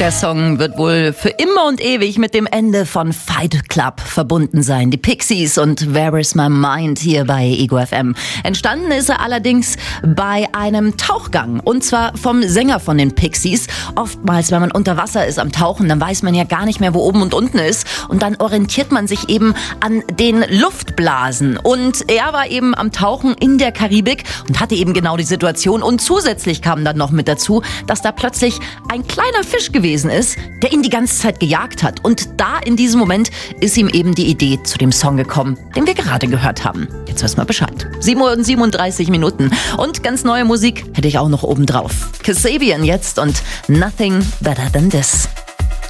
Der Song wird wohl für immer und ewig mit dem Ende von Fight Club verbunden sein. Die Pixies und Where is my mind hier bei Ego FM. Entstanden ist er allerdings bei einem Tauchgang. Und zwar vom Sänger von den Pixies. Oftmals, wenn man unter Wasser ist am Tauchen, dann weiß man ja gar nicht mehr, wo oben und unten ist. Und dann orientiert man sich eben an den Luftblasen. Und er war eben am Tauchen in der Karibik und hatte eben genau die Situation. Und zusätzlich kam dann noch mit dazu, dass da plötzlich ein kleiner Fisch gewesen ist, der ihn die ganze Zeit gejagt hat. Und da in diesem Moment ist ihm eben die Idee zu dem Song gekommen, den wir gerade gehört haben. Jetzt wissen wir Bescheid. 7:37 Minuten. Und ganz neue Musik hätte ich auch noch oben drauf. Kasabian jetzt und Nothing Better Than This.